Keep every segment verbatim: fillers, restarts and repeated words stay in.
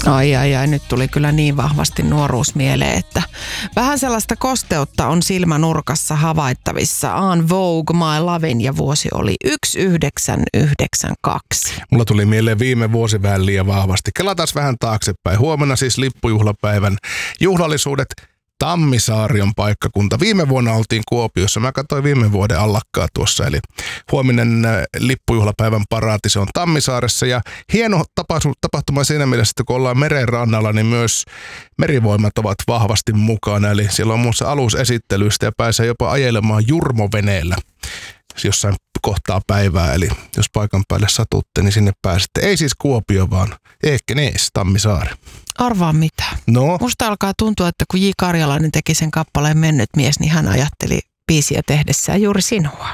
Ai ai ai, nyt tuli kyllä niin vahvasti nuoruus mieleen, että vähän sellaista kosteutta on silmänurkassa havaittavissa. En Vogue, My Lovin ja vuosi oli yhdeksäntoista yhdeksänkymmentäkaksi. Mulla tuli mieleen viime vuosi vähän liian vahvasti. Kelataan vähän taaksepäin. Huomenna siis lippujuhlapäivän juhlallisuudet. Tammisaari on paikkakunta. Viime vuonna oltiin Kuopiossa. Mä katsoin viime vuoden allakkaa tuossa. Eli huominen lippujuhlapäivän paraati, se on Tammisaaressa. Ja hieno tapahtuma siinä mielessä, että kun ollaan meren rannalla, niin myös merivoimat ovat vahvasti mukana. Eli siellä on muun muassa alusesittelyistä ja pääsee jopa ajelemaan jurmoveneellä jossain kohtaa päivää. Eli jos paikan päälle satutte, niin sinne pääsette. Ei siis Kuopio, vaan Ekenäs, Tammisaari. Arvaa mitä. No. Musta alkaa tuntua, että kun J. Karjalainen teki sen kappaleen Mennyt mies, niin hän ajatteli biisiä tehdessään juuri sinua.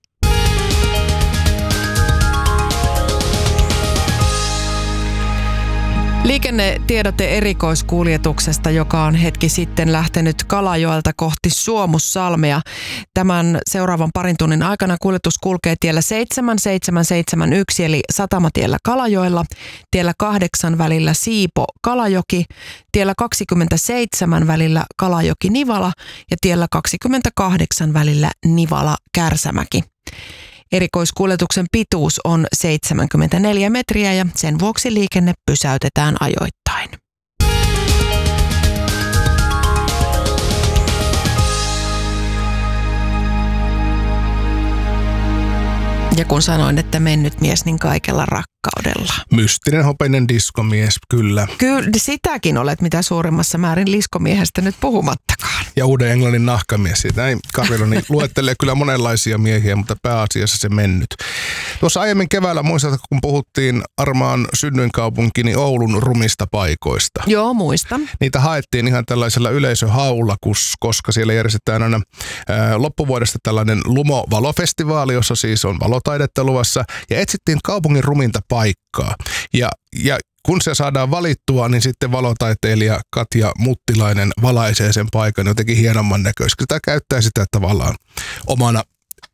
Liikennetiedote erikoiskuljetuksesta, joka on hetki sitten lähtenyt Kalajoelta kohti Suomussalmea. Tämän seuraavan parin tunnin aikana kuljetus kulkee tiellä seitsemän seitsemän seitsemän yksi eli Satamatiellä Kalajoella, tiellä kahdeksan välillä Siipo-Kalajoki, tiellä kaksikymmentäseitsemän välillä Kalajoki-Nivala ja tiellä kaksikymmentäkahdeksan välillä Nivala-Kärsämäki. Erikoiskuljetuksen pituus on seitsemänkymmentäneljä metriä ja sen vuoksi liikenne pysäytetään ajoittain. Ja kun sanoin, että mennyt mies, niin kaikella rakkaudella. Mystinen hopeinen diskomies, kyllä. Kyllä, sitäkin olet mitä suurimmassa määrin liskomiehestä nyt puhumattakaan. Ja Uuden Englannin nahkamies. Siitä ei Karveloni luettelee kyllä monenlaisia miehiä, mutta pääasiassa se mennyt. Tuossa aiemmin keväällä muistatko, kun puhuttiin Armaan synnyinkaupunki, niin Oulun rumista paikoista. Joo, muistan. Niitä haettiin ihan tällaisella yleisöhaulla, koska siellä järjestetään aina ää, loppuvuodesta tällainen Lumo-valofestivaali, jossa siis on valotaidetta luvassa, ja etsittiin kaupungin ruminta paikkaa. Ja, ja kun se saadaan valittua, niin sitten valotaiteilija Katja Muttilainen valaisee sen paikan jotenkin hienomman näköisesti. Sitä käyttää sitä tavallaan omana,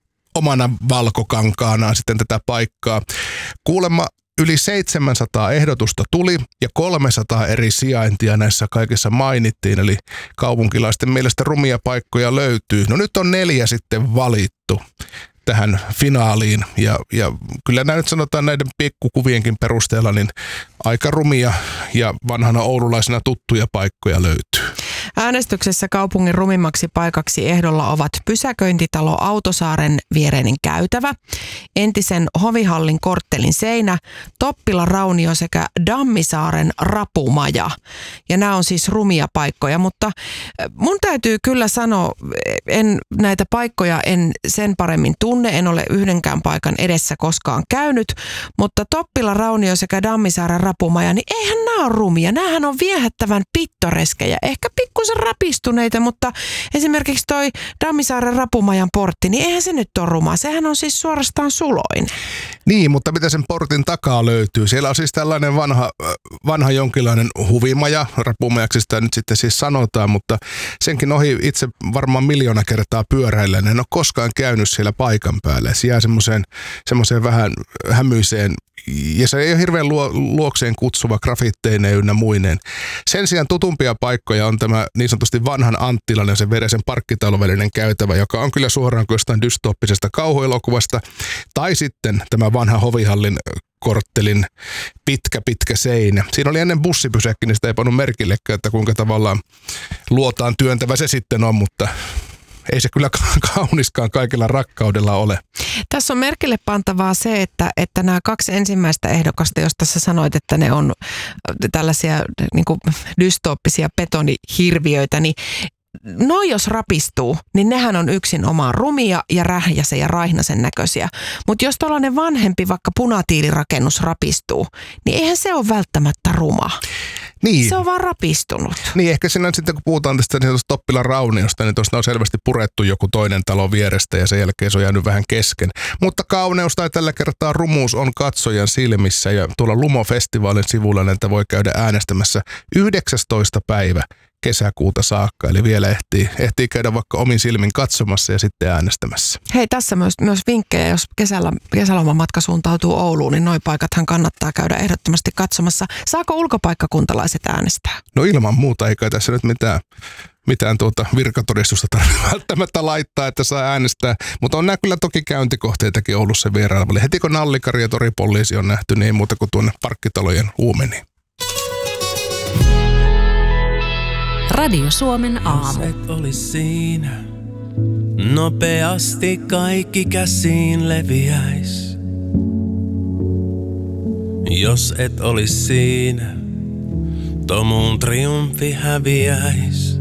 omana valkokankaanaan sitten tätä paikkaa. Kuulemma yli seitsemänsataa ehdotusta tuli ja kolmesataa eri sijaintia näissä kaikissa mainittiin, eli kaupunkilaisten mielestä rumia paikkoja löytyy. No nyt on neljä sitten valittu tähän finaaliin ja, ja kyllä nämä nyt sanotaan näiden pikkukuvienkin perusteella niin aika rumia ja vanhana oululaisena tuttuja paikkoja löytyy. Äänestyksessä kaupungin rumimmaksi paikaksi ehdolla ovat pysäköintitalo Autosaaren viereinen käytävä, entisen Hovihallin korttelin seinä, Toppilan raunio sekä Dammisaaren rapumaja. Ja nämä on siis rumia paikkoja, mutta mun täytyy kyllä sanoa, en näitä paikkoja en sen paremmin tunne, en ole yhdenkään paikan edessä koskaan käynyt, mutta Toppilan raunio sekä Dammisaaren rapumaja, niin eihän nämä ole rumia. Nämähän on viehättävän pittoreskejä, ehkä pikkusen rapistuneita, mutta esimerkiksi toi Dammisaaren rapumajan portti, niin eihän se nyt ole ruma. Sehän on siis suorastaan suloin. Niin, mutta mitä sen portin takaa löytyy? Siellä on siis tällainen vanha, vanha jonkinlainen huvimaja, rapumajaksi sitä nyt sitten siis sanotaan, mutta senkin ohi itse varmaan miljoona kertaa pyöräillen. En ole koskaan käynyt siellä paikan päälle. Se jää semmoiseen, semmoiseen vähän hämyiseen, ja se ei ole hirveän luo, luokseen kutsuva grafitteineen ynnä muineen. Sen sijaan tutumpia paikkoja on tämä niin sanotusti vanhan Anttilan ja sen verisen parkkitalon välinen käytävä, joka on kyllä suoraan kuin jostain dystooppisesta kauhuelokuvasta. Tai sitten tämä vanha Hovihallin korttelin pitkä, pitkä seinä. Siinä oli ennen bussipysäkki, niin sitä ei pannut merkillekään, että kuinka tavallaan luotaan työntävä se sitten on, mutta ei se kyllä kauniskaan kaikilla rakkaudella ole. Tässä on merkille pantavaa se, että, että nämä kaksi ensimmäistä ehdokasta, jos tässä sanoit, että ne on tällaisia niin kuin dystooppisia betonihirviöitä, niin no jos rapistuu, niin nehän on yksin omaan rumia ja rähjäsen ja raihnasen näköisiä. Mutta jos tällainen vanhempi vaikka punatiilirakennus rapistuu, niin eihän se ole välttämättä ruma. Niin. Se on vaan rapistunut. Niin, ehkä siinä sitten kun puhutaan tästä niin Toppilan rauniosta, niin tuosta on selvästi purettu joku toinen talo vierestä ja sen jälkeen se on jäänyt vähän kesken. Mutta kauneus tai tällä kertaa rumuus on katsojan silmissä ja tuolla Lumo-festivaalin sivulla näitä voi käydä äänestämässä yhdeksästoista päivä kesäkuuta saakka. Eli vielä ehtii, ehtii käydä vaikka omin silmin katsomassa ja sitten äänestämässä. Hei, tässä myös, myös vinkkejä, jos kesällä, kesälomamatka suuntautuu Ouluun, niin noi paikathan kannattaa käydä ehdottomasti katsomassa. Saako ulkopaikkakuntalaiset äänestää? No ilman muuta, eikä tässä nyt mitään, mitään tuota virkatodistusta tarvitse välttämättä laittaa, että saa äänestää. Mutta on nämä kyllä toki käyntikohteitakin Oulussa vierailla. Heti kun Nallikari ja toripoliisi on nähty, niin ei muuta kuin tuonne parkkitalojen uumeniin. Radio Suomen aamu. Jos et olis siinä, nopeasti kaikki käsiin leviäis. Jos et olis siinä, tomuun triumfi häviäis.